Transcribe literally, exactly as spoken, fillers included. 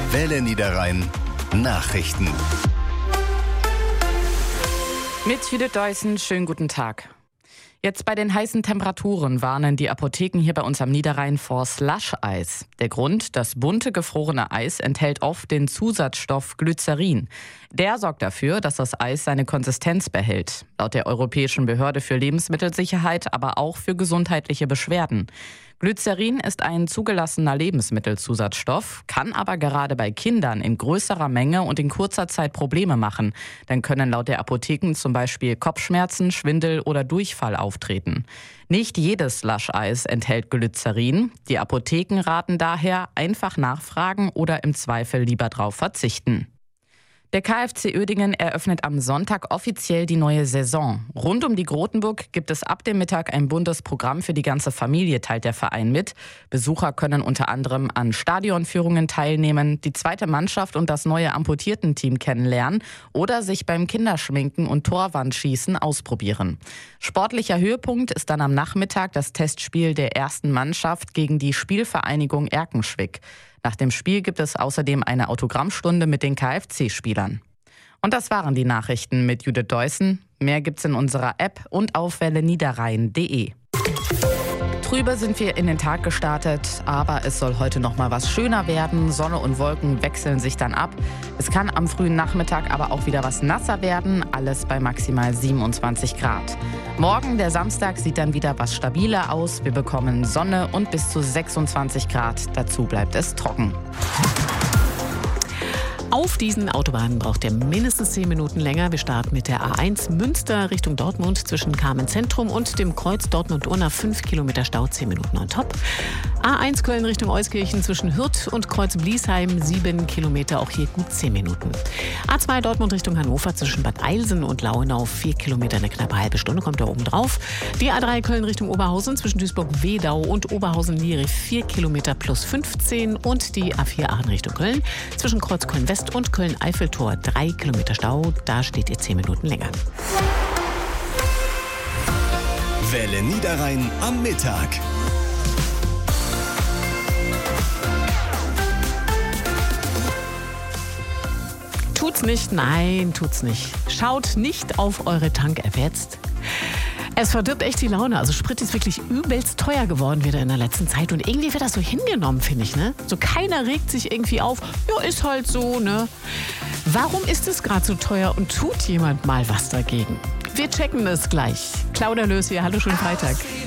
Welle Niederrhein Nachrichten. Mit Judith Deussen, schönen guten Tag. Jetzt bei den heißen Temperaturen warnen die Apotheken hier bei uns am Niederrhein vor Slush-Eis. Der Grund, das bunte gefrorene Eis enthält oft den Zusatzstoff Glycerin. Der sorgt dafür, dass das Eis seine Konsistenz behält. Laut der Europäischen Behörde für Lebensmittelsicherheit aber auch für gesundheitliche Beschwerden. Glycerin ist ein zugelassener Lebensmittelzusatzstoff, kann aber gerade bei Kindern in größerer Menge und in kurzer Zeit Probleme machen. Dann können laut der Apotheken zum Beispiel Kopfschmerzen, Schwindel oder Durchfall auftreten. Nicht jedes Slush-Eis enthält Glycerin. Die Apotheken raten daher, einfach nachfragen oder im Zweifel lieber drauf verzichten. Der KfC Uerdingen eröffnet am Sonntag offiziell die neue Saison. Rund um die Grotenburg gibt es ab dem Mittag ein buntes Programm für die ganze Familie, teilt der Verein mit. Besucher können unter anderem an Stadionführungen teilnehmen, die zweite Mannschaft und das neue Amputierten-Team kennenlernen oder sich beim Kinderschminken und Torwandschießen ausprobieren. Sportlicher Höhepunkt ist dann am Nachmittag das Testspiel der ersten Mannschaft gegen die Spielvereinigung Erkenschwick. Nach dem Spiel gibt es außerdem eine Autogrammstunde mit den KfC-Spielern. Und das waren die Nachrichten mit Judith Deussen. Mehr gibt's in unserer App und auf welle niederrhein punkt de. Trübe sind wir in den Tag gestartet, aber es soll heute noch mal was schöner werden. Sonne und Wolken wechseln sich dann ab. Es kann am frühen Nachmittag aber auch wieder was nasser werden, alles bei maximal siebenundzwanzig Grad. Morgen, der Samstag, sieht dann wieder was stabiler aus. Wir bekommen Sonne und bis zu sechsundzwanzig Grad. Dazu bleibt es trocken. Auf diesen Autobahnen braucht ihr mindestens zehn Minuten länger. Wir starten mit der A eins Münster Richtung Dortmund zwischen Kamen Zentrum und dem Kreuz Dortmund-Unna. fünf Kilometer Stau, zehn Minuten on top. A eins Köln Richtung Euskirchen zwischen Hürth und Kreuz Bliesheim, sieben Kilometer, auch hier gut zehn Minuten. A zwei Dortmund Richtung Hannover zwischen Bad Eilsen und Lauenau, vier Kilometer, eine knappe halbe Stunde, kommt da oben drauf. Die A drei Köln Richtung Oberhausen zwischen Duisburg-Wedau und Oberhausen-Lierich, vier Kilometer plus fünfzehn. Und die A vier Aachen Richtung Köln zwischen Kreuz Köln-West und Köln-Eiffeltor, drei Kilometer Stau, da steht ihr zehn Minuten länger. Welle Niederrhein am Mittag. Tut's nicht, nein, tut's nicht. Schaut nicht auf eure Tank-App jetzt. Es verdirbt echt die Laune. Also Sprit ist wirklich übelst teuer geworden wieder in der letzten Zeit. Und irgendwie wird das so hingenommen, finde ich, ne? So keiner regt sich irgendwie auf. Ja, ist halt so, ne? Warum ist es gerade so teuer und tut jemand mal was dagegen? Wir checken es gleich. Claudia Lös hier, hallo, schönen Freitag.